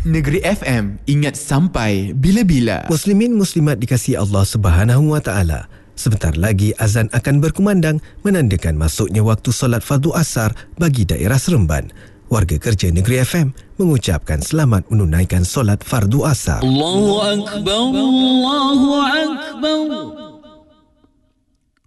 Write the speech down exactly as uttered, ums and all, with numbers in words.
Negeri F M, ingat sampai bila-bila. Muslimin muslimat dikasihi Allah Subhanahu Wa Taala. Sebentar lagi azan akan berkumandang menandakan masuknya waktu solat fardu asar bagi daerah Seremban. Warga kerja Negeri F M mengucapkan selamat menunaikan solat fardu asar. Allahu Akbar, Allahu Akbar.